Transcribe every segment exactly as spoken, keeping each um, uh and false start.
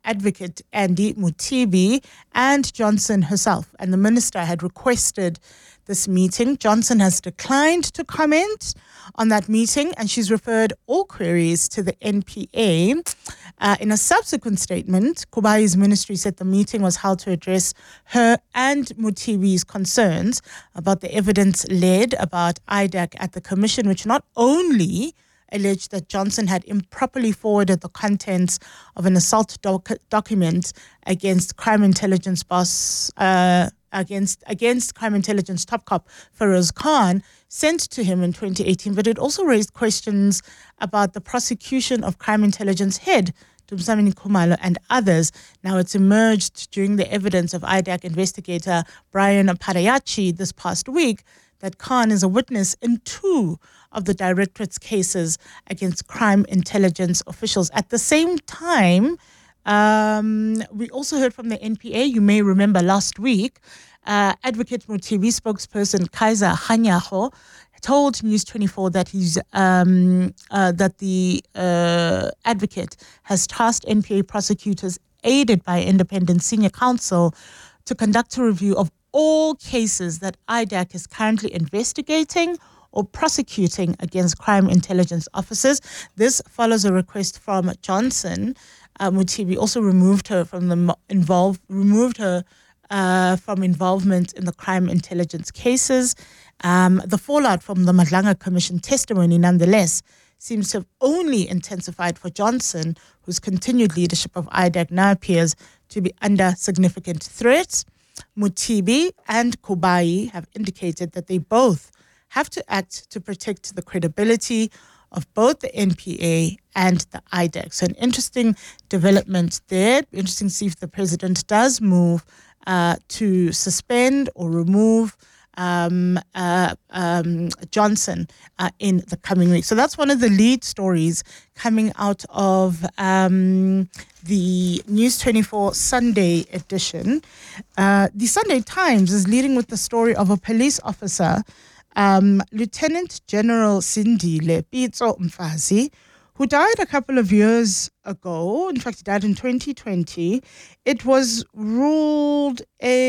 advocate Andy Mothibi and Johnson herself. And the minister had requested this meeting. Johnson has declined to comment on that meeting, and she's referred all queries to the N P A. Uh, in a subsequent statement, Kubai's ministry said the meeting was held to address her and Mothibi's concerns about the evidence led about I D A C at the commission, which not only alleged that Johnson had improperly forwarded the contents of an assault doc- document against crime intelligence boss, uh, against against crime intelligence top cop Feroz Khan, sent to him in twenty eighteen, but it also raised questions about the prosecution of crime intelligence head Dumsamini Khumalo and others. Now, it's emerged during the evidence of I D A C investigator Brian Parayachi this past week that Khan is a witness in two of the directorate's cases against crime intelligence officials. At the same time, um, we also heard from the N P A, you may remember last week, uh, Advocate Mothibi spokesperson Kaiser Hanyaho told News twenty-four that he's um, uh, that the uh, advocate has tasked N P A prosecutors aided by independent senior counsel to conduct a review of all cases that I D A C is currently investigating or prosecuting against crime intelligence officers. This follows a request from Johnson. Uh, Mothibi also removed her from the involved removed her uh, from involvement in the crime intelligence cases. Um, the fallout from the Madlanga Commission testimony, nonetheless, seems to have only intensified for Johnson, whose continued leadership of I D A C now appears to be under significant threat. Mothibi and Kubai have indicated that they both have to act to protect the credibility of both the N P A and the I D A C. So an interesting development there. Interesting to see if the president does move uh, to suspend or remove um, uh, um, Johnson uh, in the coming week. So that's one of the lead stories coming out of um, the News twenty-four Sunday edition. Uh, the Sunday Times is leading with the story of a police officer, um, Lieutenant General Sindile Pitso Mfazi, who died a couple of years ago. In fact, he died in twenty twenty. It was ruled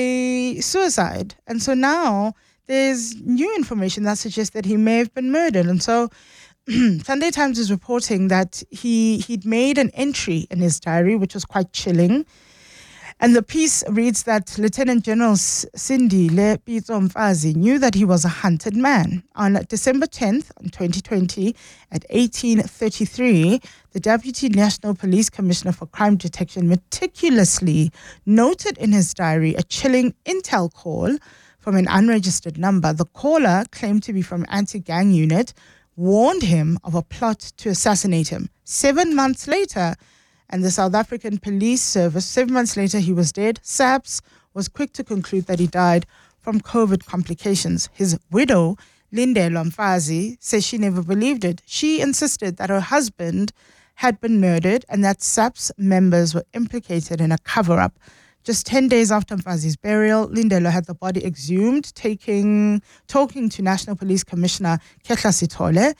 a suicide. And so now there's new information that suggests that he may have been murdered. And so Sunday Times is reporting that he, he'd made an entry in his diary, which was quite chilling. And the piece reads that Lieutenant General Sindile Pitso Mfazi knew that he was a hunted man. On December tenth, twenty twenty, at eighteen thirty-three, the Deputy National Police Commissioner for Crime Detection meticulously noted in his diary a chilling intel call from an unregistered number. The caller, claimed to be from anti-gang unit, warned him of a plot to assassinate him. Seven months later, and the South African Police Service, seven months later, he was dead. SAPS was quick to conclude that he died from COVID complications. His widow, Lindelo Mfazi, says she never believed it. She insisted that her husband had been murdered and that SAPS members were implicated in a cover-up. Just ten days after Mfazi's burial, Lindelo had the body exhumed, taking, talking to National Police Commissioner Kehla Sithole,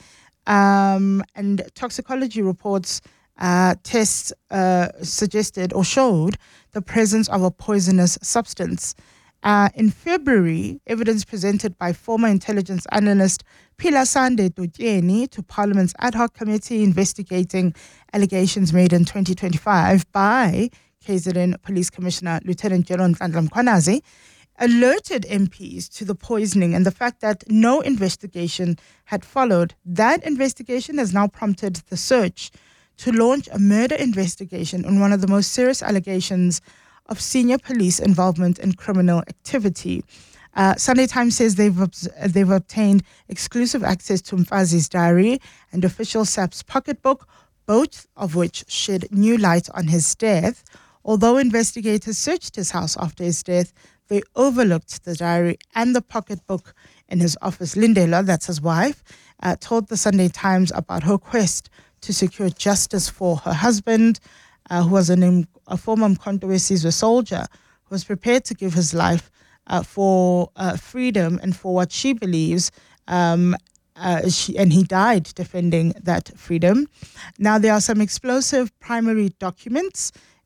um, and toxicology reports Uh, tests uh, suggested or showed the presence of a poisonous substance. Uh, in February, evidence presented by former intelligence analyst Philasande Tutyeni to Parliament's ad hoc committee investigating allegations made in twenty twenty-five by K Z N Police Commissioner Lieutenant General Nhlanhla Mkhwanazi alerted M Ps to the poisoning and the fact that no investigation had followed. That investigation has now prompted the search to launch a murder investigation on one of the most serious allegations of senior police involvement in criminal activity. Uh, Sunday Times says they've obs- they've obtained exclusive access to Mfazi's diary and official SAPS pocketbook, both of which shed new light on his death. Although investigators searched his house after his death, they overlooked the diary and the pocketbook in his office. Lindelo, that's his wife, uh, told the Sunday Times about her quest to secure justice for her husband, uh, who was an, a former Mkhonto Wesizwe soldier, who was prepared to give his life uh, for uh, freedom and for what she believes, um, uh, she, and he died defending that freedom. Now, there are some explosive primary documents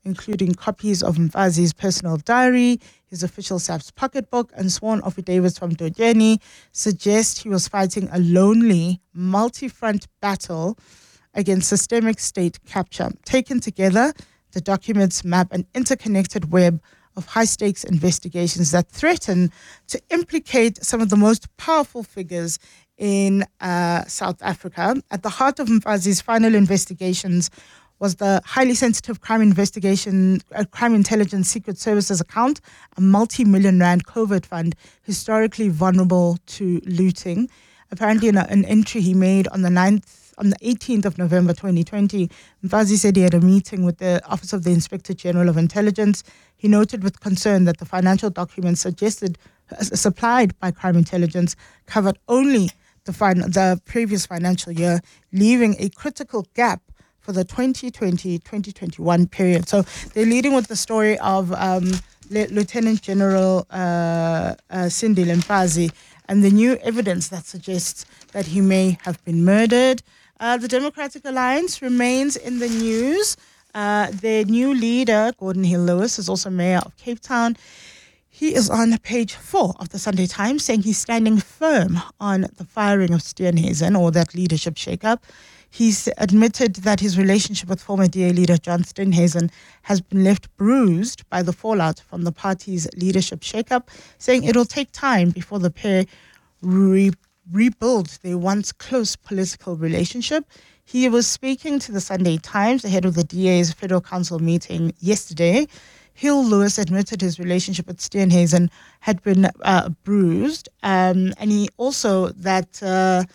including copies of Mfazi's personal diary, his official S A P S pocketbook, and sworn affidavits from Dojeni, suggest he was fighting a lonely, multi-front battle against systemic state capture. Taken together, the documents map an interconnected web of high-stakes investigations that threaten to implicate some of the most powerful figures in uh, South Africa. At the heart of Mfazi's final investigations was the highly sensitive crime investigation, uh, crime intelligence secret services account, a multi-million rand covert fund historically vulnerable to looting. Apparently, in a, an entry he made on the ninth On the eighteenth of November twenty twenty, Mfazi said he had a meeting with the Office of the Inspector General of Intelligence. He noted with concern that the financial documents suggested uh, supplied by crime intelligence covered only the, fin- the previous financial year, leaving a critical gap for the twenty twenty to twenty twenty-one period. So they're leading with the story of um, Le- Lieutenant General uh, uh, Cindy Mfazi and the new evidence that suggests that he may have been murdered. Uh, the Democratic Alliance remains in the news. Uh, their new leader, Gordon Hill-Lewis, is also mayor of Cape Town. He is on page four of the Sunday Times, saying he's standing firm on the firing of Steenhuisen, or that leadership shakeup. He's admitted that his relationship with former D A leader John Steenhuisen has been left bruised by the fallout from the party's leadership shakeup, saying it'll take time before the pair re- rebuild their once close political relationship. He was speaking to the Sunday Times ahead of the D A's Federal Council meeting yesterday. Hill-Lewis admitted his relationship with Steenhuisen had been uh, bruised, um, and he also that uh,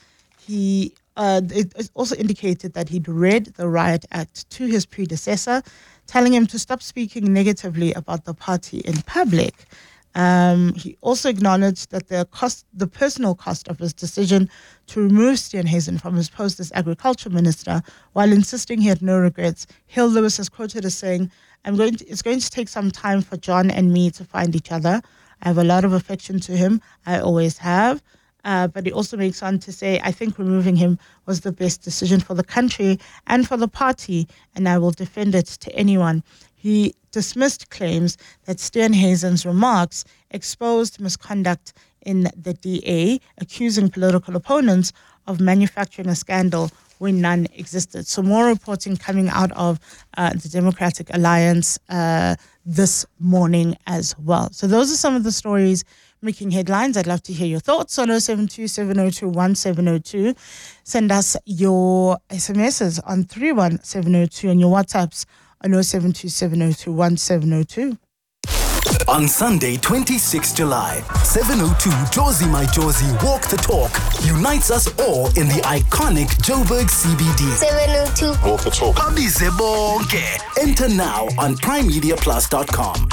he uh, it also indicated that he'd read the Riot Act to his predecessor, telling him to stop speaking negatively about the party in public. Um, he also acknowledged that the cost, the personal cost of his decision to remove Steenhuisen from his post as agriculture minister, while insisting he had no regrets. Hill-Lewis is quoted as saying, "I'm going to, it's going to take some time for John and me to find each other. I have a lot of affection to him. I always have." Uh, but he also makes on to say, "I think removing him was the best decision for the country and for the party, and I will defend it to anyone." He dismissed claims that Steenhuisen's remarks exposed misconduct in the D A, accusing political opponents of manufacturing a scandal when none existed. So more reporting coming out of uh, the Democratic Alliance uh, this morning as well. So those are some of the stories making headlines. I'd love to hear your thoughts on oh seven two, seven oh two, one seven oh two. Send us your S M Ses on three one seven oh two and your WhatsApps on oh seven two, seven oh two, one seven oh two. On Sunday, twenty-sixth of July, seven oh two Josie My Josie Walk the Talk unites us all in the iconic Joburg C B D. seven oh two Walk the Talk. Abize bonke. Enter now on prime media plus dot com.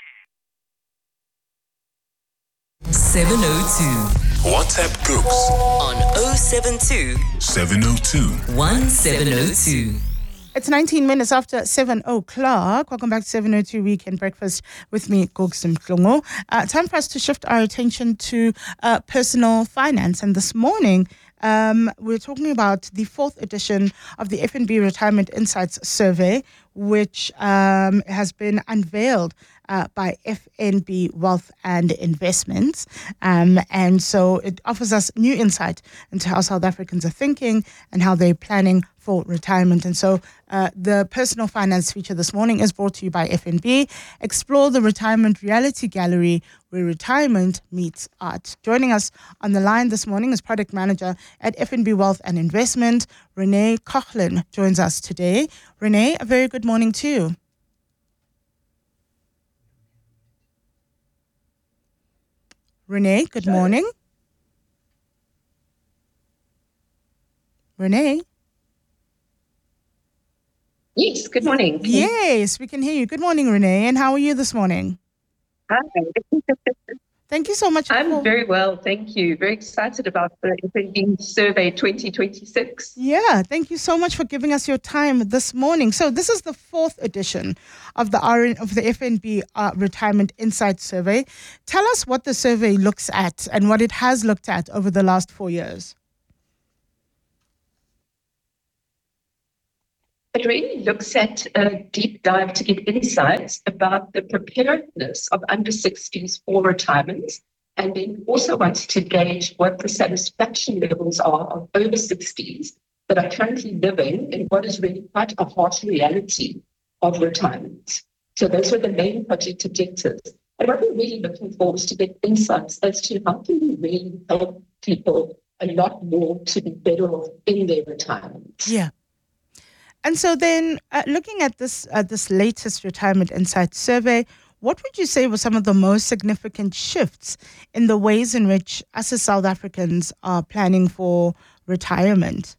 seven oh two WhatsApp groups on oh seven two, seven oh two. one seven oh two. It's nineteen minutes after seven o'clock. Welcome back to seven oh two Weekend Breakfast with me, Gogsim Klungo. Uh, time for us to shift our attention to uh, personal finance. And this morning, um, we're talking about the fourth edition of the F N B Retirement Insights Survey, which um, has been unveiled Uh, by F N B Wealth and Investments. Um, and so it offers us new insight into how South Africans are thinking and how they're planning for retirement. And so uh, the personal finance feature this morning is brought to you by F N B. Explore the Retirement Reality Gallery, where retirement meets art. Joining us on the line this morning is Product Manager at F N B Wealth and Investment, Renee Coughlin, joins us today. Renee, a very good morning to you. Renee, good morning. Renee? Yes, good morning. Yes, we can hear you. Good morning, Renee. And how are you this morning? Hi. Thank you so much. I'm for... very well, thank you. Very excited about the F N B Survey twenty twenty-six. Yeah, thank you so much for giving us your time this morning. So this is the fourth edition of the R N, of the F N B uh, Retirement Insight Survey. Tell us what the survey looks at and what it has looked at over the last four years. It really looks at a deep dive to get insights about the preparedness of under sixties for retirement. And then also wants to gauge what the satisfaction levels are of over sixties that are currently living in what is really quite a harsh reality of retirement. So those were the main project objectives. And what we're really looking for is to get insights as to how can we really help people a lot more to be better off in their retirement. Yeah. And so then uh, looking at this uh, this latest Retirement Insights survey, what would you say were some of the most significant shifts in the ways in which us as South Africans are planning for retirement?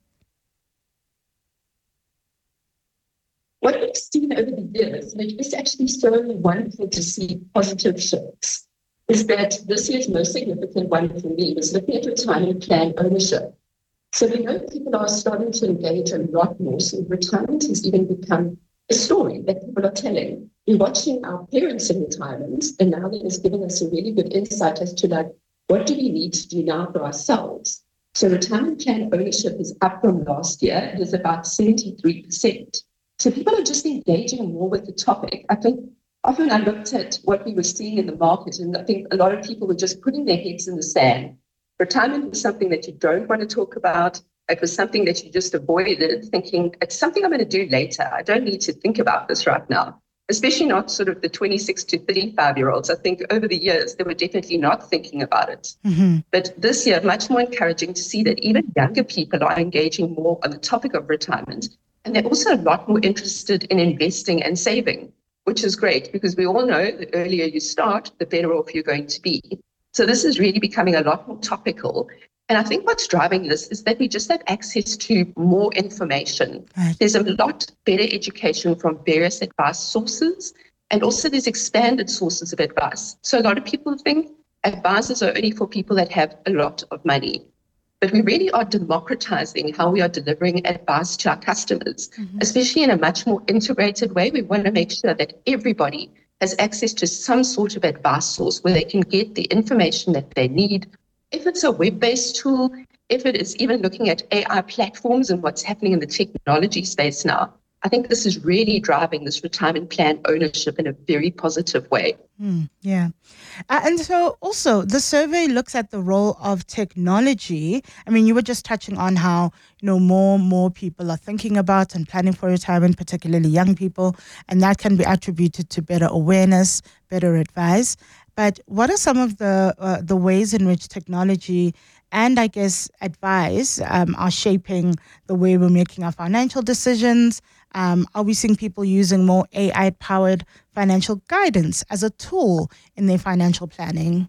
What we've seen over the years, which is actually so wonderful to see positive shifts, is that this year's most significant one for me was looking at retirement plan ownership. So we know people are starting to engage a lot more. So retirement has even become a story that people are telling. We're watching our parents in retirement, and now that is giving us a really good insight as to like, what do we need to do now for ourselves? So retirement plan ownership is up from last year. It is about seventy-three percent. So people are just engaging more with the topic. I think often I looked at what we were seeing in the market, and I think a lot of people were just putting their heads in the sand. Retirement was something that you don't want to talk about. It was something that you just avoided, thinking it's something I'm going to do later. I don't need to think about this right now, especially not sort of the twenty-six to thirty-five year olds. I think over the years, they were definitely not thinking about it. Mm-hmm. But this year, much more encouraging to see that even younger people are engaging more on the topic of retirement. And they're also a lot more interested in investing and saving, which is great because we all know the earlier you start, the better off you're going to be. So this is really becoming a lot more topical. And I think what's driving this is that we just have access to more information. Right. There's a lot better education from various advice sources, and also there's expanded sources of advice. So a lot of people think advisors are only for people that have a lot of money. But we really are democratizing how we are delivering advice to our customers, mm-hmm. especially in a much more integrated way. We want to make sure that everybody has access to some sort of advice source where they can get the information that they need. If it's a web-based tool, if it is even looking at A I platforms and what's happening in the technology space now, I think this is really driving this retirement plan ownership in a very positive way. Mm, yeah. Uh, and so also the survey looks at the role of technology. I mean, you were just touching on how, you know, more and more people are thinking about and planning for retirement, particularly young people, and that can be attributed to better awareness, better advice. But what are some of the uh, the ways in which technology and I guess advice um, are shaping the way we're making our financial decisions? Um, are we seeing people using more A I-powered financial guidance as a tool in their financial planning?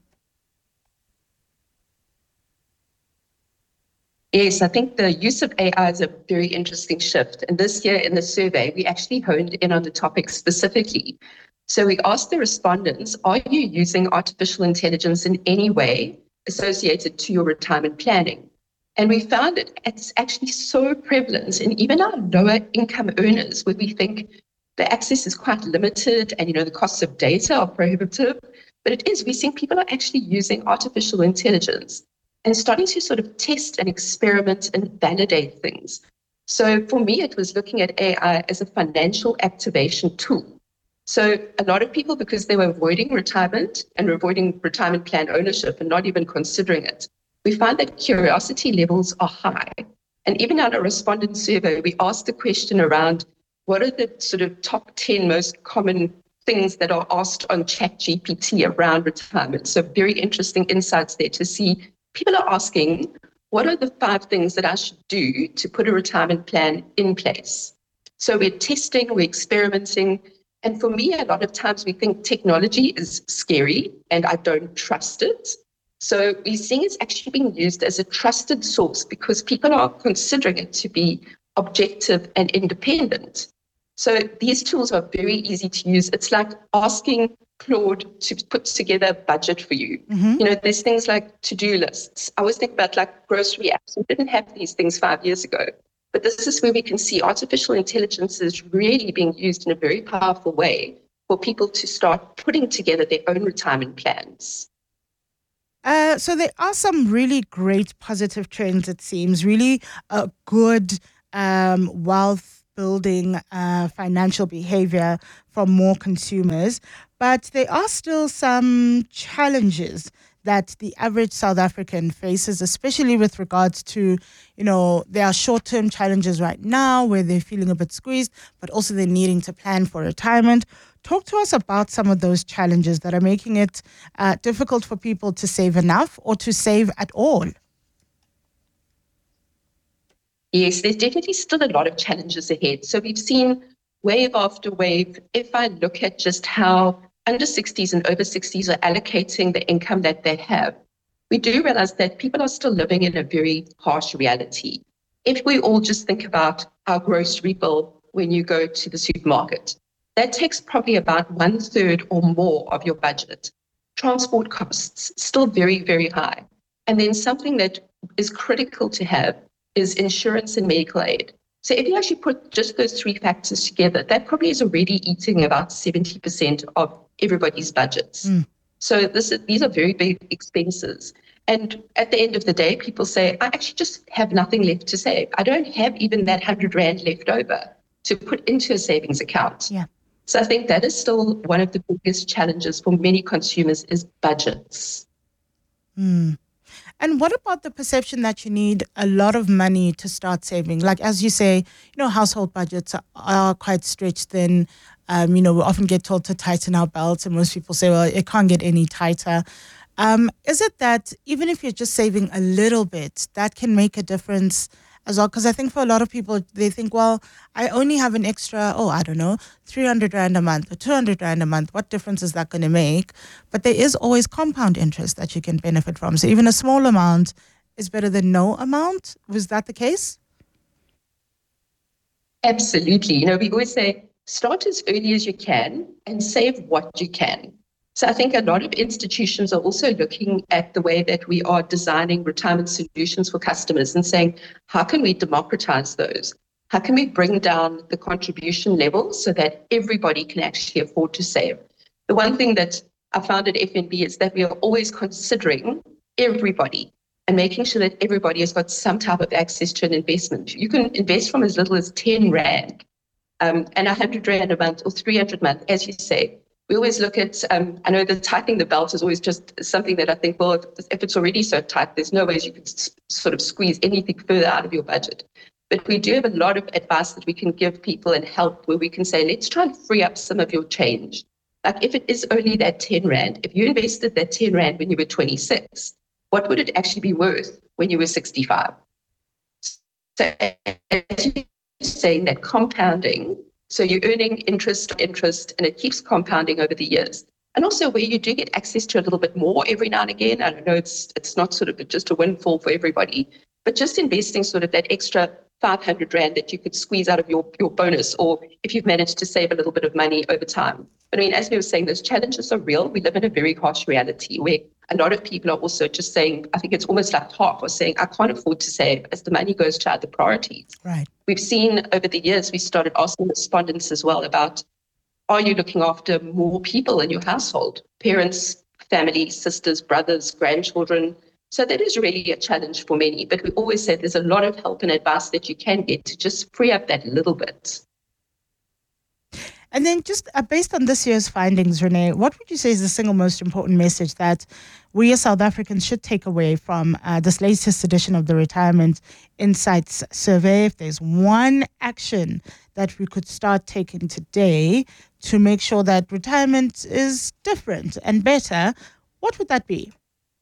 Yes, I think the use of A I is a very interesting shift. And this year in the survey, we actually honed in on the topic specifically. So we asked the respondents, are you using artificial intelligence in any way associated to your retirement planning? And we found that it's actually so prevalent in even our lower income earners, where we think the access is quite limited and, you know, the costs of data are prohibitive. But it is, we're seeing people are actually using artificial intelligence and starting to sort of test and experiment and validate things. So for me, it was looking at A I as a financial activation tool. So a lot of people, because they were avoiding retirement and avoiding retirement plan ownership and not even considering it, we find that curiosity levels are high. And even on a respondent survey, we asked the question around what are the sort of top ten most common things that are asked on ChatGPT around retirement. So very interesting insights there to see people are asking, what are the five things that I should do to put a retirement plan in place? So we're testing, we're experimenting. And for me, a lot of times we think technology is scary and I don't trust it. So we're seeing it's actually being used as a trusted source because people are considering it to be objective and independent. So these tools are very easy to use. It's like asking Claude to put together a budget for you. Mm-hmm. You know, there's things like to-do lists. I always think about like grocery apps. We didn't have these things five years ago. But this is where we can see artificial intelligence is really being used in a very powerful way for people to start putting together their own retirement plans. Uh, so there are some really great positive trends, it seems, really uh, good um, wealth building uh, financial behavior from more consumers, but there are still some challenges that the average South African faces, especially with regards to, you know, there are short-term challenges right now where they're feeling a bit squeezed, but also they're needing to plan for retirement. Talk to us about some of those challenges that are making it uh, difficult for people to save enough or to save at all. Yes, there's definitely still a lot of challenges ahead. So we've seen wave after wave. If I look at just how under sixties and over sixties are allocating the income that they have, we do realize that people are still living in a very harsh reality. If we all just think about our grocery bill when you go to the supermarket, that takes probably about one third or more of your budget. Transport costs, still very, very high. And then something that is critical to have is insurance and medical aid. So if you actually put just those three factors together, that probably is already eating about seventy percent of everybody's budgets. Mm. So this is, these are very big expenses. And at the end of the day, people say, I actually just have nothing left to save. I don't have even that one hundred rand left over to put into a savings account. Yeah. So I think that is still one of the biggest challenges for many consumers is budgets. Mm. And what about the perception that you need a lot of money to start saving? Like, as you say, you know, household budgets are, are quite stretched thin. Um, you know, we often get told to tighten our belts, and most people say, well, it can't get any tighter. Um, is it that even if you're just saving a little bit, that can make a difference as well? Because I think for a lot of people, they think, well, I only have an extra, oh, I don't know, three hundred rand a month or two hundred rand a month. What difference is that going to make? But there is always compound interest that you can benefit from. So even a small amount is better than no amount. Was that the case? Absolutely. You know, we always say, start as early as you can and save what you can. So I think a lot of institutions are also looking at the way that we are designing retirement solutions for customers and saying, how can we democratize those? How can we bring down the contribution level so that everybody can actually afford to save? The one thing that I found at F N B is that we are always considering everybody and making sure that everybody has got some type of access to an investment. You can invest from as little as ten rand um, and one hundred rand a month or three hundred a month, as you say. We always look at, um, I know that tightening the belt is always just something that I think, well, if, if it's already so tight, there's no ways you can s- sort of squeeze anything further out of your budget. But we do have a lot of advice that we can give people and help where we can say, let's try and free up some of your change. Like if it is only that ten rand, if you invested that ten rand when you were twenty-six, what would it actually be worth when you were sixty-five? So as you're saying that compounding, so you're earning interest, interest, and it keeps compounding over the years. And also where you do get access to a little bit more every now and again. I don't know, it's it's not sort of just a windfall for everybody, but just investing sort of that extra five hundred rand that you could squeeze out of your, your bonus, or if you've managed to save a little bit of money over time. But I mean, as we were saying, those challenges are real. We live in a very harsh reality where a lot of people are also just saying, I think it's almost like half are saying, I can't afford to save as the money goes to other priorities. Right. We've seen over the years, we started asking respondents as well about, are you looking after more people in your household? Parents, family, sisters, brothers, grandchildren. So that is really a challenge for many. But we always say there's a lot of help and advice that you can get to just free up that little bit. And then just uh, based on this year's findings, Renee, what would you say is the single most important message that we as South Africans should take away from uh, this latest edition of the Retirement Insights Survey? If there's one action that we could start taking today to make sure that retirement is different and better, what would that be?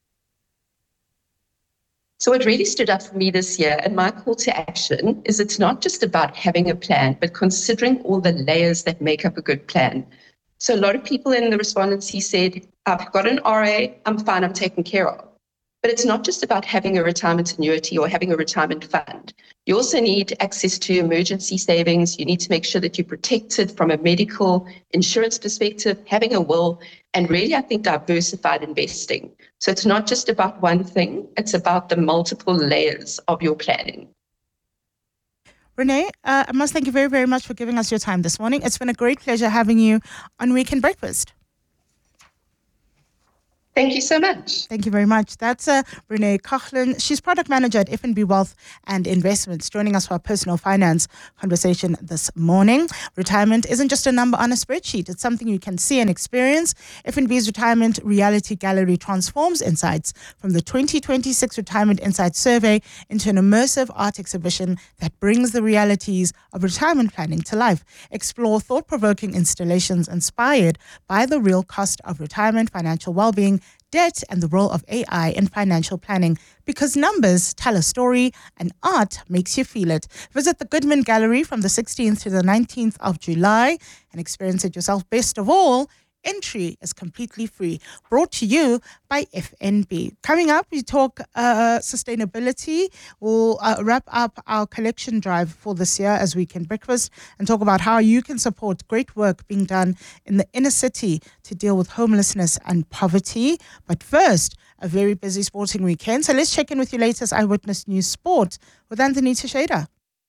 So what really stood out for me this year, and my call to action, is it's not just about having a plan, but considering all the layers that make up a good plan. So a lot of people in the respondency said, I've got an R A, I'm fine, I'm taken care of. But it's not just about having a retirement annuity or having a retirement fund. You also need access to emergency savings. You need to make sure that you're protected from a medical insurance perspective, having a will, and really, I think, diversified investing. So it's not just about one thing, it's about the multiple layers of your planning. Renee, uh, I must thank you very, very much for giving us your time this morning. It's been a great pleasure having you on Weekend Breakfast. Thank you so much. Thank you very much. That's uh, Renee Coughlin. She's product manager at F N B Wealth and Investments, joining us for our personal finance conversation this morning. Retirement isn't just a number on a spreadsheet. It's something you can see and experience. F N B's Retirement Reality Gallery transforms insights from the twenty twenty-six Retirement Insights Survey into an immersive art exhibition that brings the realities of retirement planning to life. Explore thought-provoking installations inspired by the real cost of retirement, financial well-being, debt, and the role of A I in financial planning, because numbers tell a story and art makes you feel it. Visit the Goodman Gallery from the sixteenth to the nineteenth of July and experience it yourself. Best of all, entry is completely free. Brought to you by F N B. Coming up, we talk uh, sustainability. We'll uh, wrap up our collection drive for this year as Weekend Breakfast and talk about how you can support great work being done in the inner city to deal with homelessness and poverty. But first, a very busy sporting weekend. So let's check in with your latest Eyewitness News Sport with Anthony Teixeira.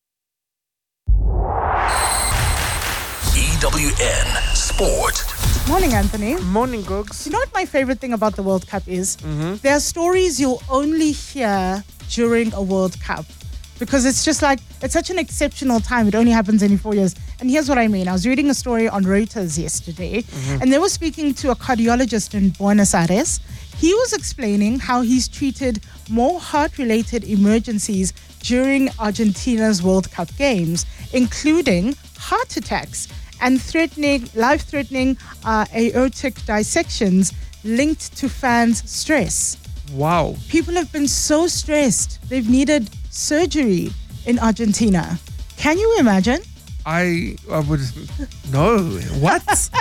E W N Sport. Morning, Anthony. Morning, Googs. You know what my favorite thing about the World Cup is? Mm-hmm. There are stories you'll only hear during a World Cup because it's just like, it's such an exceptional time. It only happens every four years. And here's what I mean. I was reading a story on Reuters yesterday, mm-hmm. and they were speaking to a cardiologist in Buenos Aires. He was explaining how he's treated more heart-related emergencies during Argentina's World Cup games, including heart attacks and threatening, life-threatening uh, aortic dissections linked to fans' stress. Wow. People have been so stressed. They've needed surgery in Argentina. Can you imagine? I, I would... No. What?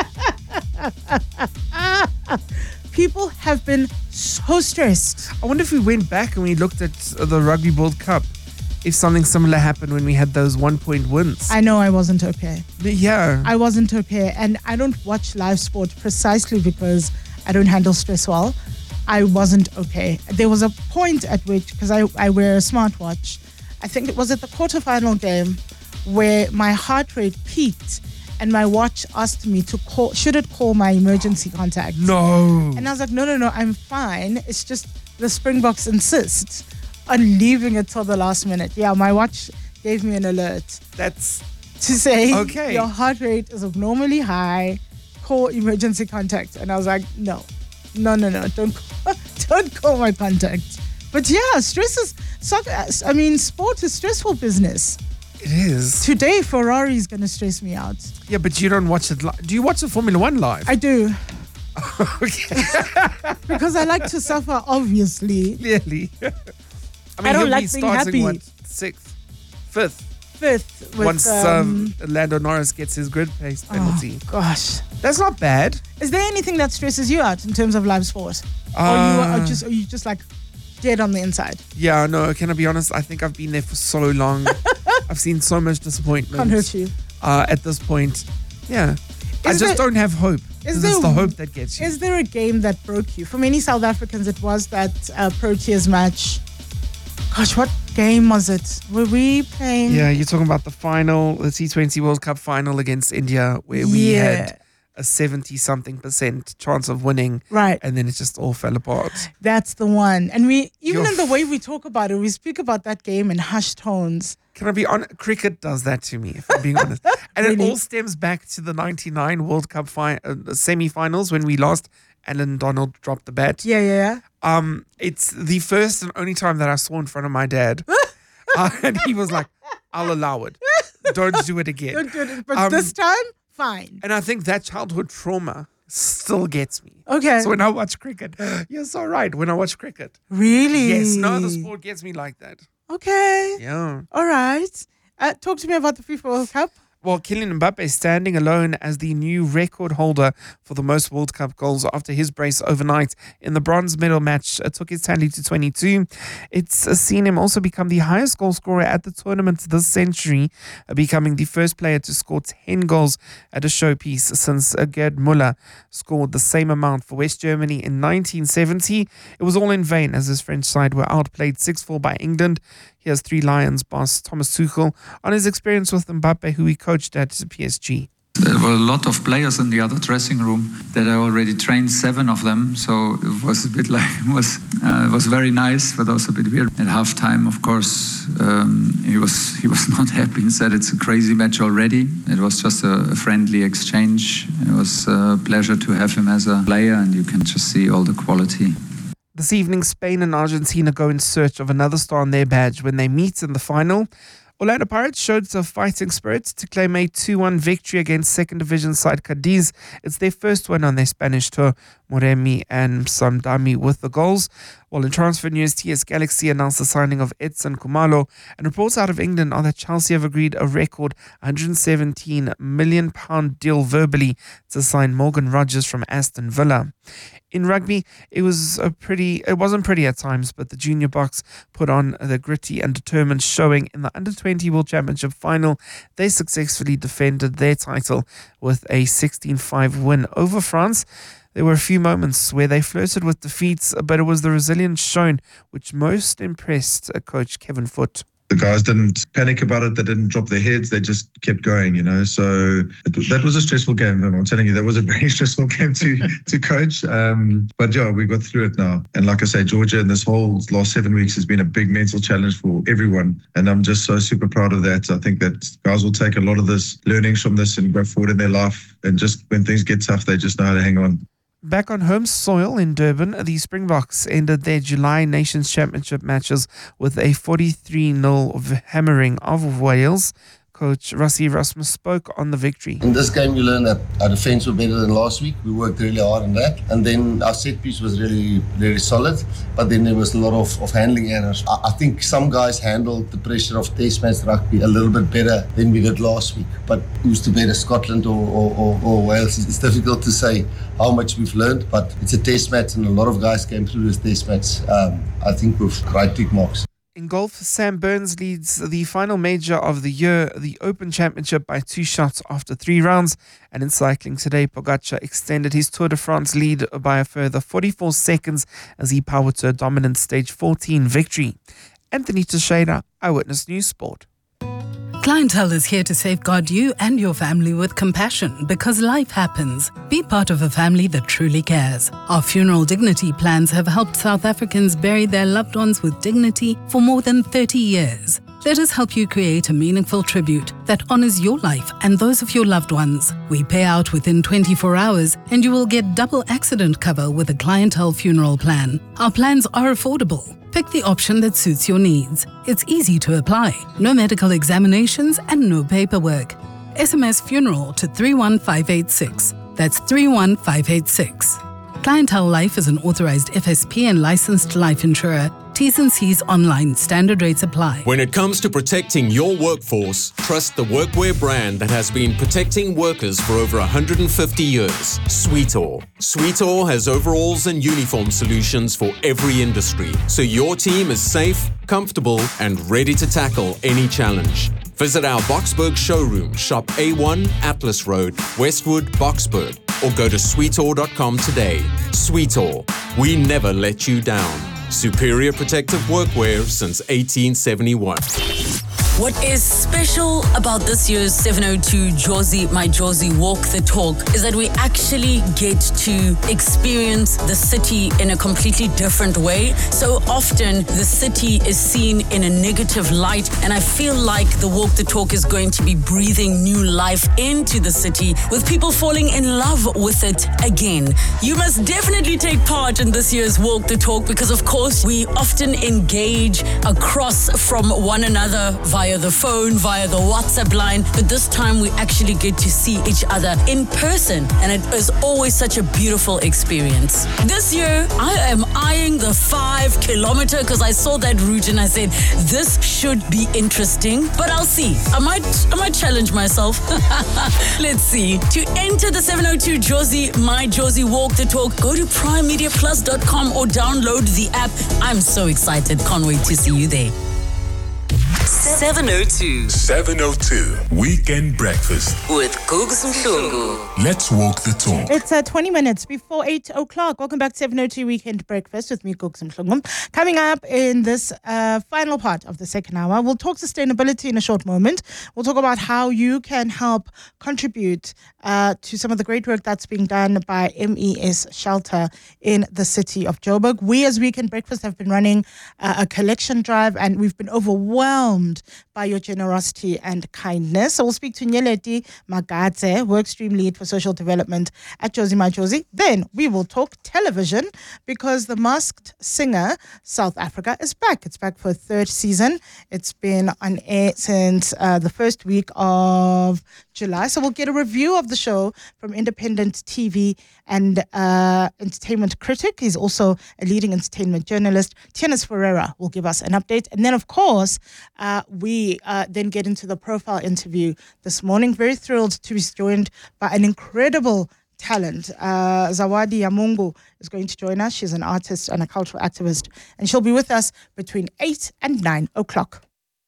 People have been so stressed. I wonder if we went back and we looked at the Rugby World Cup, if something similar happened when we had those one-point wins. I know I wasn't okay. Yeah. I wasn't okay. And I don't watch live sport precisely because I don't handle stress well. I wasn't okay. There was a point at which, because I, I wear a smartwatch, I think it was at the quarterfinal game where my heart rate peaked and my watch asked me to call, should it call my emergency contact? No. And I was like, no, no, no, I'm fine. It's just the Springboks insist on leaving it till the last minute. Yeah, my watch gave me an alert. That's... To say, okay. Your heart rate is abnormally high, call emergency contact. And I was like, no, no, no, no, don't call, don't call my contact. But yeah, stress is, soccer, I mean, sport is stressful business. It is. Today, Ferrari is going to stress me out. Yeah, but you don't watch it live. Do you watch the Formula One live? I do. Okay. Because I like to suffer, obviously. Clearly. I mean, I don't he'll like be being starting, happy. What, sixth? Fifth? Fifth. With, Once um, um, Lando Norris gets his grid pace penalty. Oh, gosh. That's not bad. Is there anything that stresses you out in terms of live sport? Uh, or you are just, are you just like dead on the inside? Yeah, no, can I be honest? I think I've been there for so long. I've seen so much disappointment. Can't hurt you. Uh, at this point, yeah. I Is just there- don't have hope. is Because it's there- the hope that gets you. Is there a game that broke you? For many South Africans, it was that uh, Proteas match. Gosh, what game was it? Were we playing? Yeah, you're talking about the final, the T twenty World Cup final against India, where we Yeah. had a seventy-something percent chance of winning. Right. And then it just all fell apart. That's the one. And we, even You're in the way we talk about it, we speak about that game in hushed tones. Can I be honest? Cricket does that to me, if I'm being honest. And Really? it all stems back to the ninety-nine World Cup fi- uh, semi-finals when we lost. Alan Donald dropped the bat. Yeah, yeah, yeah. Um, it's the first and only time that I saw in front of my dad. uh, and he was like, I'll allow it. Don't do it again. Don't do it. But Um, this time, fine. And I think that childhood trauma still gets me. Okay. So when I watch cricket, you're so right. When I watch cricket. Really? Yes, no, the sport gets me like that. Okay. Yeah. All right. Uh, talk to me about the FIFA World Cup. Well, Kylian Mbappe is standing alone as the new record holder for the most World Cup goals after his brace overnight in the bronze medal match uh, took his tally to twenty-two. It's uh, seen him also become the highest goal scorer at the tournament this century, uh, becoming the first player to score ten goals at a showpiece since uh, Gerd Müller scored the same amount for West Germany in nineteen seventy. It was all in vain as his French side were outplayed six four by England. Here's Three Lions boss Thomas Tuchel on his experience with Mbappe, who he coached at P S G. There were a lot of players in the other dressing room that I already trained seven of them, so it was a bit like it was uh, it was very nice, but also a bit weird. At halftime, of course, um, he was he was not happy and said it's a crazy match already. It was just a, a friendly exchange. It was a pleasure to have him as a player, and you can just see all the quality. This evening, Spain and Argentina go in search of another star on their badge when they meet in the final. Orlando Pirates showed some fighting spirit to claim a two one victory against second division side Cadiz. It's their first win on their Spanish tour. Moremi and Samdami with the goals. While in transfer news, T S Galaxy announced the signing of Edson Kumalo, and reports out of England are that Chelsea have agreed a record one hundred seventeen million pounds deal verbally to sign Morgan Rogers from Aston Villa. In rugby, it was a pretty. It wasn't pretty at times, but the Junior Box put on the gritty and determined showing in the under twenty World Championship final. They successfully defended their title with a sixteen five win over France. There were a few moments where they flirted with defeats, but it was the resilience shown which most impressed coach Kevin Foote. The guys didn't panic about it. They didn't drop their heads. They just kept going, you know. So it, that was a stressful game. I'm telling you, that was a very stressful game to to coach. Um, but yeah, we got through it now. And like I say, Georgia in this whole last seven weeks has been a big mental challenge for everyone. And I'm just so super proud of that. I think that guys will take a lot of this learnings from this and go forward in their life. And just when things get tough, they just know how to hang on. Back on home soil in Durban, the Springboks ended their July Nations Championship matches with a forty-three nil hammering of Wales. Coach Rassie Erasmus spoke on the victory. In this game, we learned that our defence were better than last week. We worked really hard on that. And then our set piece was really, really solid. But then there was a lot of, of handling errors. I, I think some guys handled the pressure of Test match rugby a little bit better than we did last week. But who's to better, Scotland or, or, or, or Wales? It's difficult to say how much we've learned. But it's a Test match and a lot of guys came through this Test match, um, I think, with right tick marks. In golf, Sam Burns leads the final major of the year, the Open Championship, by two shots after three rounds. And in cycling today, Pogacar extended his Tour de France lead by a further forty-four seconds as he powered to a dominant stage fourteen victory. Anthony Teixeira, Eyewitness News Sport. Clientele is here to safeguard you and your family with compassion because life happens. Be part of a family that truly cares. Our funeral dignity plans have helped South Africans bury their loved ones with dignity for more than thirty years. Let us help you create a meaningful tribute that honors your life and those of your loved ones. We pay out within twenty-four hours and you will get double accident cover with a Clientele funeral plan. Our plans are affordable. Pick the option that suits your needs. It's easy to apply. No medical examinations and no paperwork. S M S funeral to three one five eight six. That's three one five eight six. Clientele Life is an authorized F S P and licensed life insurer. T's and C's online. Standard rates apply. When it comes to protecting your workforce, trust the workwear brand that has been protecting workers for over one hundred fifty years. Sweetall. Sweetall has overalls and uniform solutions for every industry, so your team is safe, comfortable, and ready to tackle any challenge. Visit our Boksburg showroom, shop A one Atlas Road, Westwood, Boksburg, or go to sweetall dot com today. Sweetall, we never let you down. Superior protective workwear since eighteen seventy-one. What is special about this year's seven oh two Jozi My Jozi Walk the Talk is that we actually get to experience the city in a completely different way. So often the city is seen in a negative light, and I feel like the Walk the Talk is going to be breathing new life into the city with people falling in love with it again. You must definitely take part in this year's Walk the Talk because of course we often engage across from one another via the phone, via the WhatsApp line, but this time we actually get to see each other in person, and it is always such a beautiful experience. This year, I am eyeing the five kilometer because I saw that route and I said, this should be interesting, but I'll see. I might, I might challenge myself. Let's see. To enter the seven oh two Jozi My Jozi Walk the Talk, go to prime media plus dot com or download the app. I'm so excited. Can't wait to see you there. seven oh two. seven oh two. Weekend Breakfast. With Gugs Mhlungu. Let's walk the talk. It's uh, twenty minutes before eight o'clock. Welcome back to seven oh two Weekend Breakfast with me, Gugs Mhlungu. Coming up in this uh, final part of the second hour, we'll talk sustainability in a short moment. We'll talk about how you can help contribute uh, to some of the great work that's being done by M E S Shelter in the city of Joburg. We as Weekend Breakfast have been running uh, a collection drive, and we've been overwhelmed by your generosity and kindness. So we'll speak to Nyeleti Magadze, Workstream Lead for Social Development at Jozi My Jozi. Then we will talk television because The Masked Singer South Africa is back. It's back for a third season. It's been on air since uh, the first week of July. So we'll get a review of the show from independent T V and uh, entertainment critic. He's also a leading entertainment journalist. Tianis Ferreira will give us an update. And then, of course, uh, we uh, then get into the profile interview this morning. Very thrilled to be joined by an incredible talent. Uh, Zawadi Yamungu is going to join us. She's an artist and a cultural activist, and she'll be with us between eight and nine o'clock.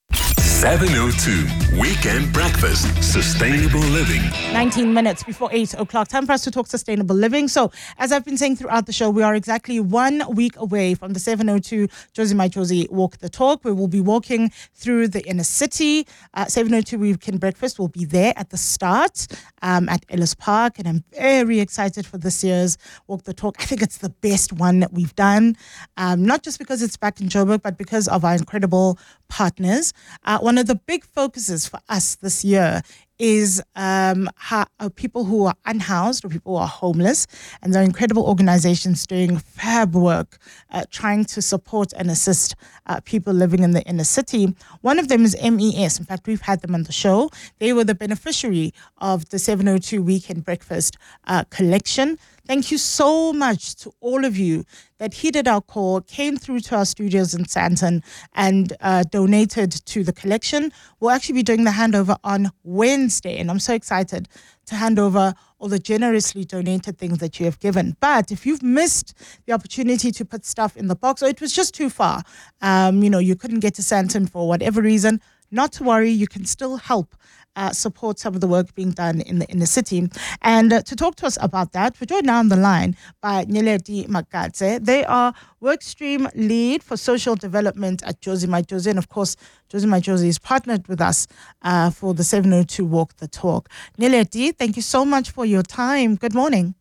seven oh two. Weekend Breakfast. Sustainable living. nineteen minutes before eight o'clock. Time for us to talk sustainable living. So, as I've been saying throughout the show, we are exactly one week away from the seven oh two Jozi My Jozi Walk the Talk. We will be walking through the inner city. Uh, seven oh two Weekend Breakfast will be there at the start um, at Ellis Park. And I'm very excited for this year's Walk the Talk. I think it's the best one that we've done. Um, not just because it's back in Joburg, but because of our incredible partners. Uh, one of the big focuses for us this year is um, how, uh, people who are unhoused or people who are homeless. And there are incredible organizations doing fab work, uh, trying to support and assist uh, people living in the inner city. One of them is M E S. In fact, we've had them on the show. They were the beneficiary of the seven oh two Weekend Breakfast uh, collection. Thank you so much to all of you that heeded our call, came through to our studios in Sandton and uh, donated to the collection. We'll actually be doing the handover on Wednesday, and I'm so excited to hand over all the generously donated things that you have given. But if you've missed the opportunity to put stuff in the box, or it was just too far, um, you know, you couldn't get to Sandton for whatever reason, not to worry, you can still help Uh, support some of the work being done in the inner city. And uh, to talk to us about that, we're joined now on the line by Nyeleti Magadze. They are Workstream Lead for Social Development at Jozi My Jozi. And of course, Jozi My Jozi is partnered with us uh, for the seven oh two Walk the Talk. Nyeleti, thank you so much for your time. Good morning.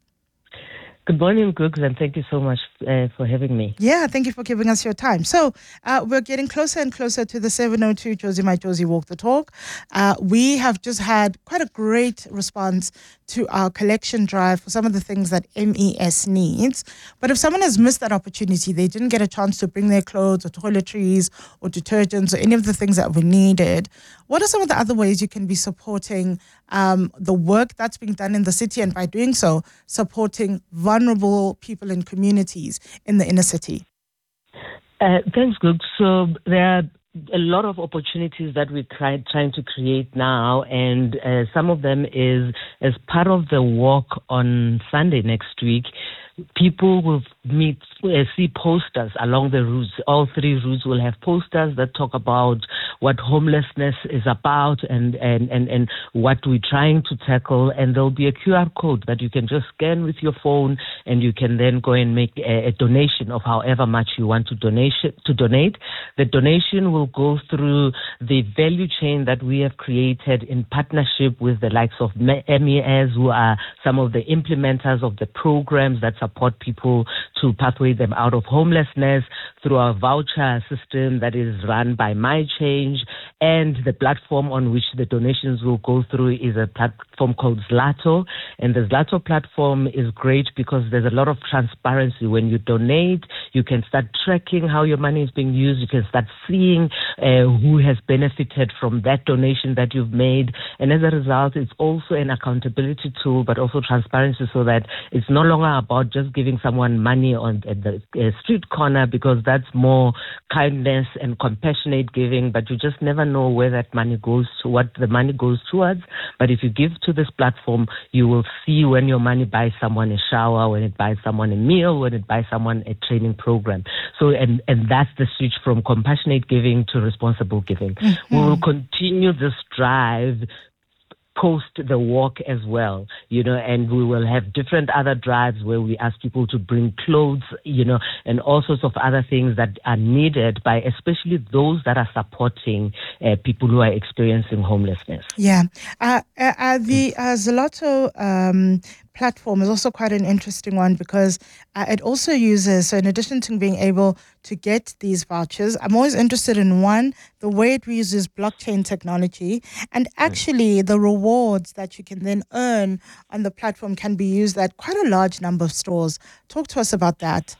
Good morning, Gugs, and thank you so much uh, for having me. Yeah, thank you for giving us your time. So uh, we're getting closer and closer to the seven oh two Jozi My Jozi Walk the Talk. Uh, we have just had quite a great response to our collection drive for some of the things that M E S needs. But if someone has missed that opportunity, they didn't get a chance to bring their clothes or toiletries or detergents or any of the things that were needed, what are some of the other ways you can be supporting um, the work that's being done in the city, and by doing so, supporting vulnerable people and communities in the inner city? Uh, thanks, Gugs. So there are a lot of opportunities that we're try, trying to create now, and uh, some of them is as part of the walk on Sunday next week. People will meet, uh, see posters along the routes. All three routes will have posters that talk about what homelessness is about and, and, and, and what we're trying to tackle. And there'll be a Q R code that you can just scan with your phone, and you can then go and make a, a donation of however much you want to donation to donate. The donation will go through the value chain that we have created in partnership with the likes of M E S, who are some of the implementers of the programs that support people to pathway them out of homelessness, through our voucher system that is run by My Change, and the platform on which the donations will go through is a platform called Zlato. And the Zlato platform is great because there's a lot of transparency. When you donate, you can start tracking how your money is being used. You can start seeing uh, who has benefited from that donation that you've made. And as a result, it's also an accountability tool, but also transparency, so that it's no longer about just giving someone money on at the uh, street corner, because that's more kindness and compassionate giving, but you just never know where that money goes to, what the money goes towards. But if you give to this platform, you will see when your money buys someone a shower, when it buys someone a meal, when it buys someone a training program. So, and, and that's the switch from compassionate giving to responsible giving. Mm-hmm. We will continue this drive post the walk as well, you know, and we will have different other drives where we ask people to bring clothes, you know, and all sorts of other things that are needed by especially those that are supporting uh, people who are experiencing homelessness. Yeah. Uh, uh, uh, the uh, Zlotho um, platform is also quite an interesting one because uh, it also uses, so in addition to being able to get these vouchers, I'm always interested in one, the way it uses blockchain technology, and actually the rewards that you can then earn on the platform can be used at quite a large number of stores. Talk to us about that.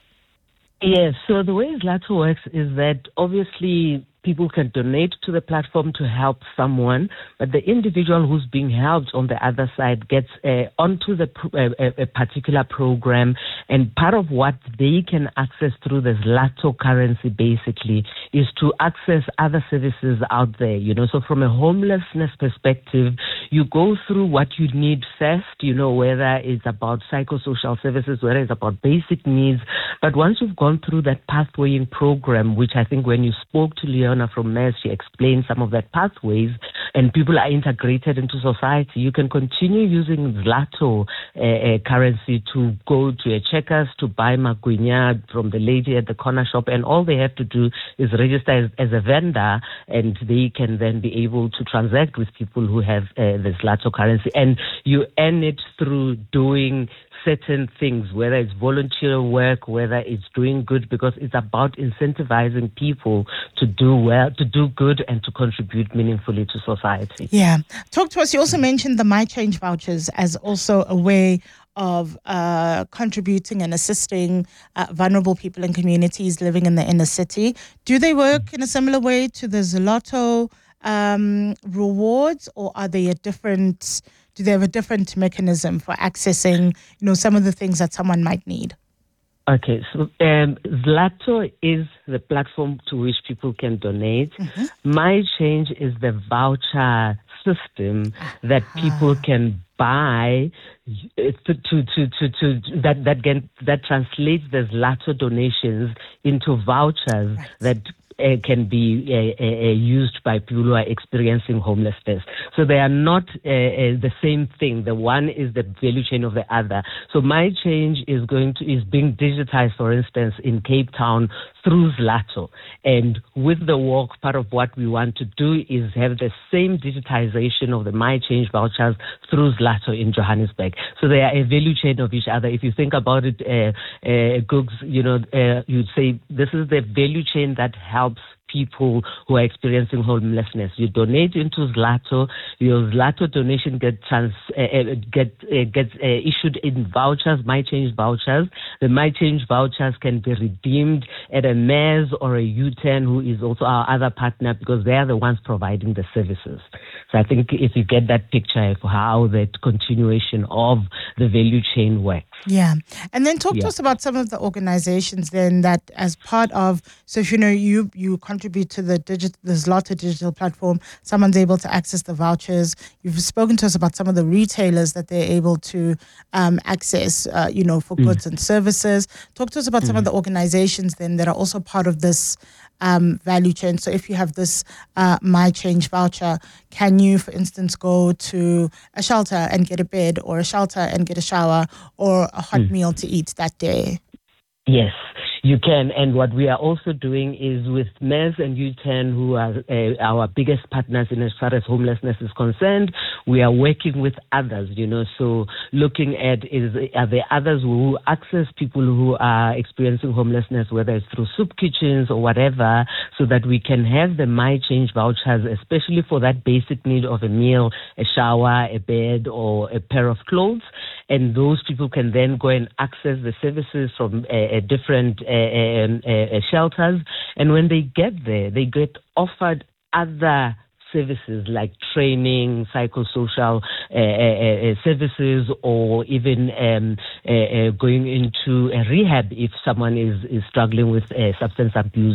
Yes, so the way Zlotho works is that obviously people can donate to the platform to help someone, but the individual who's being helped on the other side gets uh, onto the pr- uh, a particular program, and part of what they can access through the Zlotho currency basically is to access other services out there, you know. So from a homelessness perspective, you go through what you need first, you know, whether it's about psychosocial services, whether it's about basic needs, but once you've gone through that pathwaying program, which I think when you spoke to Leon from M E S, she explained some of that pathways, and people are integrated into society. You can continue using Zlotho uh, uh, currency to go to a Checkers, to buy magwinya from the lady at the corner shop, and all they have to do is register as, as a vendor, and they can then be able to transact with people who have uh, the Zlotho currency, and you earn it through doing certain things, whether it's volunteer work, whether it's doing good, because it's about incentivizing people to do well, to do good, and to contribute meaningfully to society. Yeah. Talk to us. You also mentioned the My Change vouchers as also a way of uh, contributing and assisting uh, vulnerable people in communities living in the inner city. Do they work in a similar way to the Zlotho um, rewards, or are they a different... Do they have a different mechanism for accessing, you know, some of the things that someone might need? Okay, so um, Zlotho is the platform to which people can donate. Mm-hmm. My Change is the voucher system that people can buy to to to to, to that that get, that translates the Zlotho donations into vouchers right. that Uh, can be uh, uh, used by people who are experiencing homelessness. So they are not uh, uh, the same thing. The one is the value chain of the other. So My Change is going to is being digitized, for instance, in Cape Town through Zlotho. And with the walk, part of what we want to do is have the same digitization of the My Change vouchers through Zlotho in Johannesburg. So they are a value chain of each other. If you think about it, uh, uh, Googs, you know, uh, you'd say this is the value chain that helps people who are experiencing homelessness. You donate into Zlotho, your Zlotho donation get trans, uh, get uh, gets uh, issued in vouchers, My Change vouchers. The My Change vouchers can be redeemed at a M E S or a U ten, who is also our other partner, because they are the ones providing the services. So I think if you get that picture of how that continuation of the value chain works. Yeah. And then talk yeah. to us about some of the organizations then that as part of, so if you know, you you contribute to the digit, the Zlotho digital platform, someone's able to access the vouchers. You've spoken to us about some of the retailers that they're able to um, access, uh, you know, for mm. goods and services. Talk to us about mm. some of the organizations then that are also part of this um, value chain. So if you have this uh, My Change voucher, can you, for instance, go to a shelter and get a bed, or a shelter and get a shower, or a hot mm. meal to eat that day? Yes, you can. And what we are also doing is with M E S and U ten, who are uh, our biggest partners in as far as homelessness is concerned, we are working with others, you know, so looking at is are there others who access people who are experiencing homelessness, whether it's through soup kitchens or whatever, so that we can have the My Change vouchers, especially for that basic need of a meal, a shower, a bed, or a pair of clothes. And those people can then go and access the services from uh, uh, different uh, uh, uh, shelters. And when they get there, they get offered other services like training, psychosocial uh, uh, uh, services, or even um, uh, uh, going into a rehab if someone is, is struggling with uh, substance abuse. So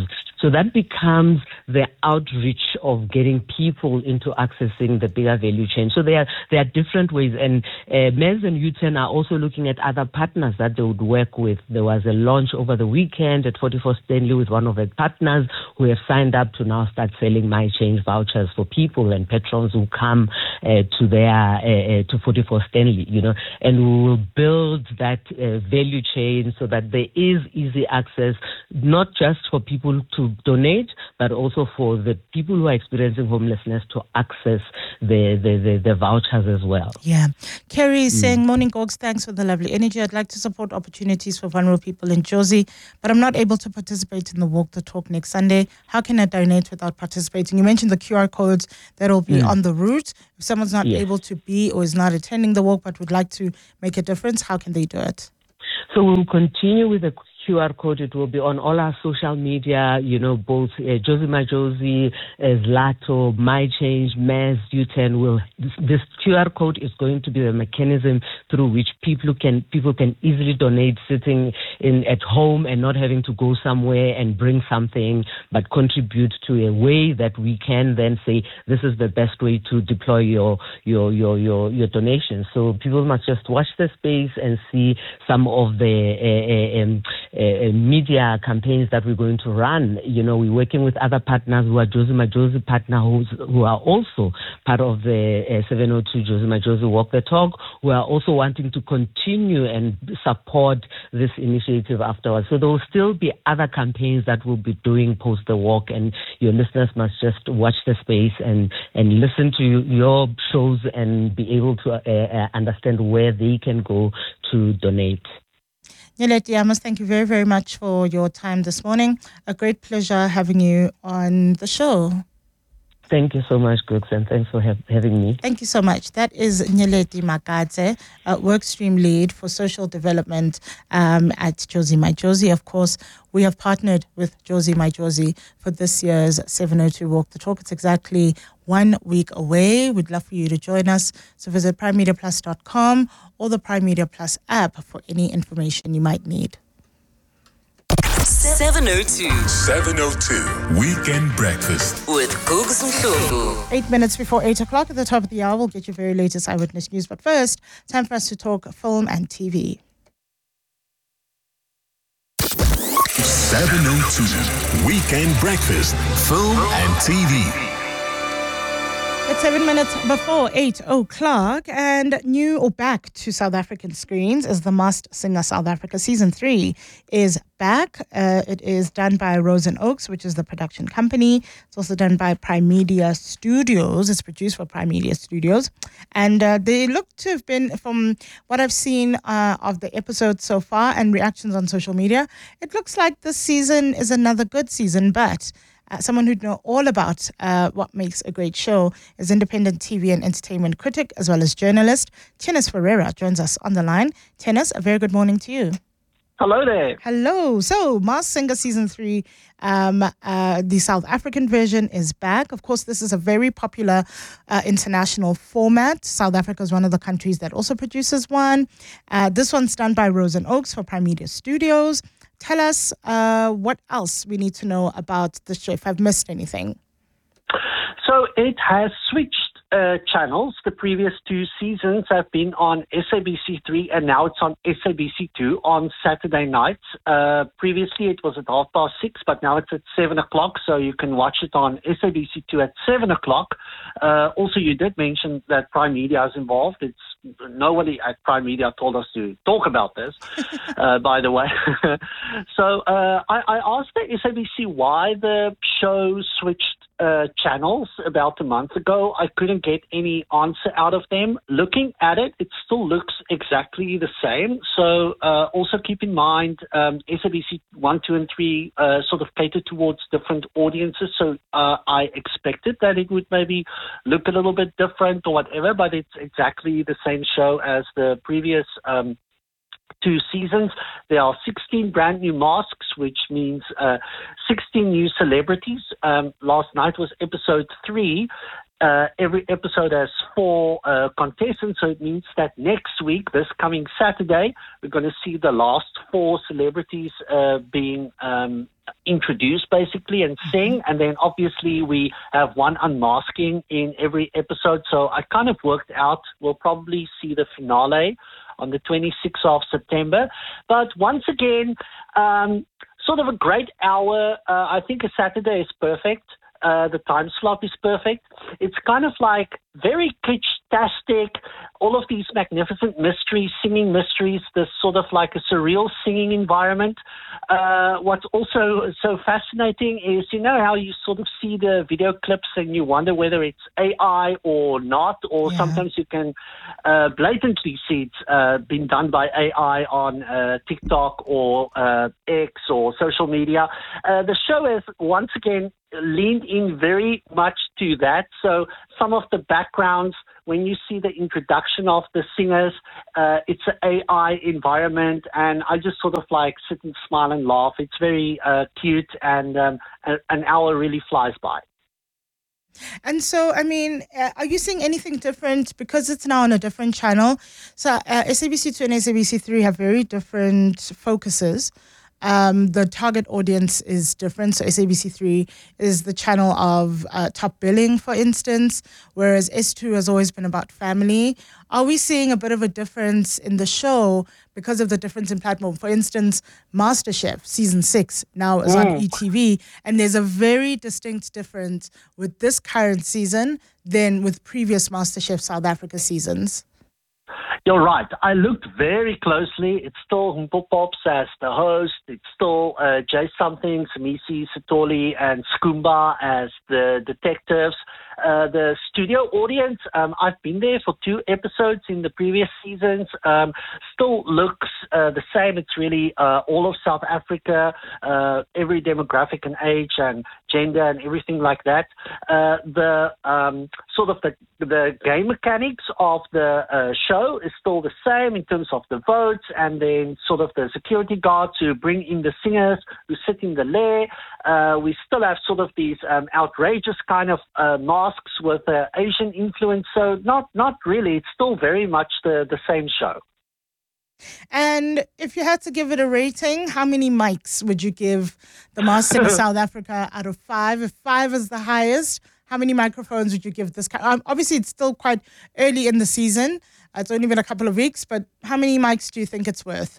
So that becomes the outreach of getting people into accessing the bigger value chain. So there are, there are different ways. And uh, Mez and U ten are also looking at other partners that they would work with. There was a launch over the weekend at forty-four Stanley with one of their partners who have signed up to now start selling My Change vouchers for people and patrons who come uh, to their uh, uh, to forty-four Stanley, you know, and we will build that uh, value chain so that there is easy access, not just for people to donate, but also for the people who are experiencing homelessness to access the the, the, the vouchers as well. Yeah. Kerry is saying, morning, Gogs, thanks for the lovely energy. I'd like to support opportunities for vulnerable people in Jozi, but I'm not able to participate in the Walk the Talk next Sunday. How can I donate without participating? You mentioned the Q R codes that will be mm. on the route. If someone's not yes. able to be or is not attending the walk but would like to make a difference, how can they do it? So we'll continue with the Q R code. It will be on all our social media, you know, both uh, Jozi My Jozi, uh, Zlato, My Change, Mez, U ten. Will this, this Q R code is going to be the mechanism through which people can people can easily donate, sitting in at home and not having to go somewhere and bring something, but contribute to a way that we can then say this is the best way to deploy your your your your, your donations. So people must just watch the space and see some of the uh, uh, um, Uh, media campaigns that we're going to run. You know, we're working with other partners who are Jozi My Jozi partner who's, who are also part of the uh, seven oh two Jozi My Jozi Walk the Talk, who are also wanting to continue and support this initiative afterwards. So there will still be other campaigns that we'll be doing post the walk, and your listeners must just watch the space and, and listen to your shows and be able to uh, uh, understand where they can go to donate. Nyeleti, I must thank you very, very much for your time this morning. A great pleasure having you on the show. Thank you so much, Gooks, and thanks for ha- having me. Thank you so much. That is Nyeleti Makadze, uh, Workstream Lead for Social Development um, at Jozi My Jozi. Of course, we have partnered with Jozi My Jozi for this year's seven oh two Walk the Talk. It's exactly one week away. We'd love for you to join us. So visit prime media plus dot com or the Prime Media Plus app for any information you might need. seven oh two. seven oh two Weekend Breakfast with Googs Mhlungu. Eight minutes before eight o'clock at the top of the hour, we'll get your very latest eyewitness news. But first, time for us to talk film and T V. seven oh two Weekend Breakfast, Film and T V. It's seven minutes before eight o'clock, and new or back to South African screens is The Masked Singer South Africa. Season three is back. Uh, it is done by Rose and Oaks, which is the production company. It's also done by Prime Media Studios. It's produced for Prime Media Studios. And uh, they look to have been, from what I've seen uh, of the episodes so far and reactions on social media, it looks like this season is another good season, but Uh, someone who'd know all about uh, what makes a great show is independent T V and entertainment critic as well as journalist Tennis Ferreira joins us on the line. Tennis, a very good morning to you. Hello there. Hello. So, Masked Singer Season three, um, uh, the South African version is back. Of course, this is a very popular uh, international format. South Africa is one of the countries that also produces one. Uh, this one's done by Rose and Oaks for Prime Media Studios. Tell us uh, what else we need to know about the show, if I've missed anything. So it has switched uh, channels. The previous two seasons have been on S A B C three, and now it's on S A B C two on Saturday nights. Uh, previously it was at half past six, but now it's at seven o'clock, so you can watch it on S A B C two at seven o'clock. Uh, also, you did mention that Prime Media is involved. It's nobody at Prime Media told us to talk about this, uh, by the way. so uh, I, I asked the S A B C why the show switched uh, channels about a month ago. I couldn't get any answer out of them. Looking at it, it still looks exactly the same. So uh, also keep in mind um, S A B C one, two, and three uh, sort of cater towards different audiences. So uh, I expected that it would maybe look a little bit different or whatever, but it's exactly the same show as the previous um, two seasons. There are sixteen brand new masks, which means uh, sixteen new celebrities. Um, last night was episode three. Uh, every episode has four uh, contestants, so it means that next week, this coming Saturday, we're going to see the last four celebrities uh, being um, introduce basically and sing, and then obviously we have one unmasking in every episode. So I kind of worked out we'll probably see the finale on the twenty-sixth of September. But once again, um, sort of a great hour. Uh, I think a Saturday is perfect. Uh, the time slot is perfect. It's kind of like very kitsch-tastic, all of these magnificent mysteries, singing mysteries, this sort of like a surreal singing environment. Uh, what's also so fascinating is, you know, how you sort of see the video clips and you wonder whether it's A I or not, or yeah. sometimes you can uh, blatantly see it's uh, been done by A I on uh, TikTok or uh, X or social media. Uh, the show has once again leaned in very much to that. So some of the backgrounds, when you see the introduction of the singers, uh, it's an A I environment, and I just sort of like sit and smile and laugh. It's very uh, cute, and um, a, an hour really flies by. And so, I mean, uh, are you seeing anything different because it's now on a different channel? So uh, S A B C two and S A B C three have very different focuses. Um, the target audience is different. So S A B C three is the channel of uh, top billing, for instance, whereas S two has always been about family. Are we seeing a bit of a difference in the show because of the difference in platform? For instance, MasterChef season six now is on E T V, and there's a very distinct difference with this current season than with previous MasterChef South Africa seasons. You're right. I looked very closely. It's still Humpo Pops as the host. It's still uh, Jay Something, Samisi Satoli, and Skumba as the detectives. Uh, the studio audience, um, I've been there for two episodes in the previous seasons, um, still looks uh, the same. It's really uh, all of South Africa, uh, every demographic and age and gender and everything like that. Uh, the um, sort of the, the game mechanics of the uh, show is still the same in terms of the votes, and then sort of the security guards who bring in the singers who sit in the lair. Uh, we still have sort of these um, outrageous kind of uh, masks with uh, Asian influence. So not not really. It's still very much the, the same show. And if you had to give it a rating, how many mics would you give The Masked Singer South Africa out of five? If five is the highest, how many microphones would you give this? Um, obviously, it's still quite early in the season. It's only been a couple of weeks, but how many mics do you think it's worth?